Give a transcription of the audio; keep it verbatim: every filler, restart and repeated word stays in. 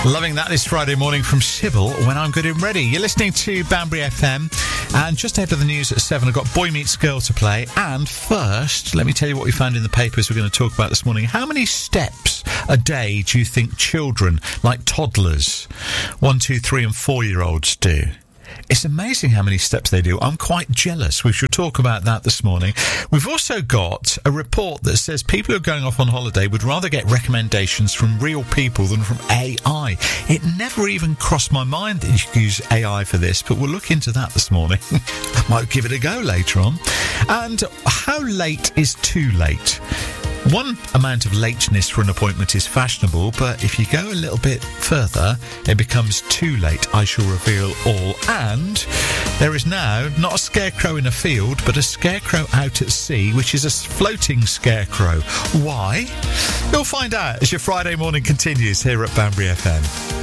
Loving that this Friday morning from Sybil when I'm good and ready. You're listening to Banbury F M, and just ahead of the news at seven, I've got Boy Meets Girl to play. And first, let me tell you what we found in the papers we're going to talk about this morning. How many steps a day do you think children, like toddlers, one, two, three and four-year-olds do? It's amazing how many steps they do. I'm quite jealous. We should talk about that this morning. We've also got a report that says people who are going off on holiday would rather get recommendations from real people than from A I. It never even crossed my mind that you could use A I for this, but we'll look into that this morning. Might give it a go later on. And how late is too late? One amount of lateness for an appointment is fashionable, but if you go a little bit further, it becomes too late. I shall reveal all. And there is now not a scarecrow in a field, but a scarecrow out at sea, which is a floating scarecrow. Why? You'll find out as your Friday morning continues here at Banbury F M.